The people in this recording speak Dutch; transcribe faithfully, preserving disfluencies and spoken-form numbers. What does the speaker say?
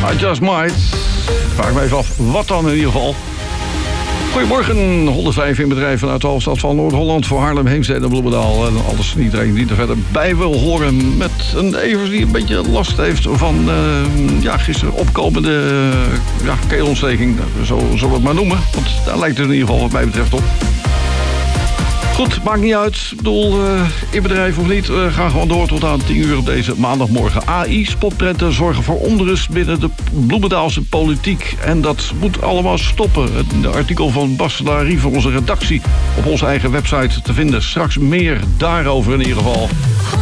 I just might. Vraag me even af, wat dan in ieder geval. Goedemorgen, honderdvijf in bedrijf vanuit de hoofdstad van Noord-Holland voor Haarlem, Heemstede en Bloemendaal. En alles en iedereen die er verder bij wil horen met een Evers die een beetje last heeft van uh, ja, gisteren opkomende uh, ja, keelontsteking. Zo zullen we het maar noemen, want daar lijkt het in ieder geval wat mij betreft op. Goed, maakt niet uit. Ik bedoel, uh, in bedrijf of niet, we gaan gewoon door tot aan tien uur op deze maandagmorgen. A I, spotprenten zorgen voor onrust binnen de Bloemendaalse politiek. En dat moet allemaal stoppen. Het artikel van Bas Larie voor onze redactie op onze eigen website te vinden. Straks meer daarover in ieder geval.